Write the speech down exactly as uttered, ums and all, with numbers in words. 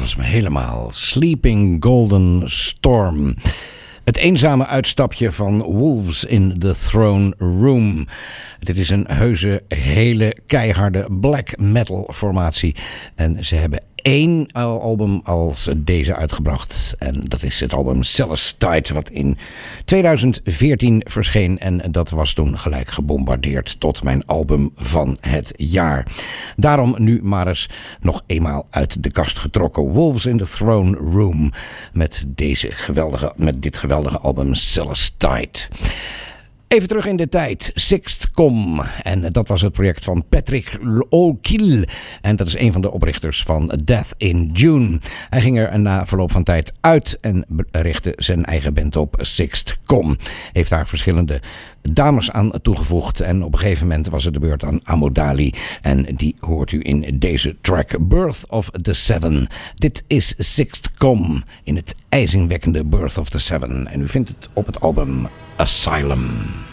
was me helemaal. Sleeping Golden Storm. Het eenzame uitstapje van Wolves in the Throne Room. Dit is een heuse, hele keiharde black metal formatie. En ze hebben één album als deze uitgebracht. En dat is het album Celestine, wat in tweeduizend veertien verscheen. En dat was toen gelijk gebombardeerd tot mijn album van het jaar. Daarom nu maar eens nog eenmaal uit de kast getrokken. Wolves in the Throne Room. Met, deze geweldige, met dit geweldige album Celestine. Even terug in de tijd. Sixth Com. En dat was het project van Patrick O'Kiel. En dat is een van de oprichters van Death in June. Hij ging er na verloop van tijd uit en richtte zijn eigen band op, Sixth Com. Heeft daar verschillende dames aan toegevoegd. En op een gegeven moment was het de beurt aan Amodali. En die hoort u in deze track Birth of the Seven. Dit is Sixth Com in het ijzingwekkende Birth of the Seven. En u vindt het op het album Asylum.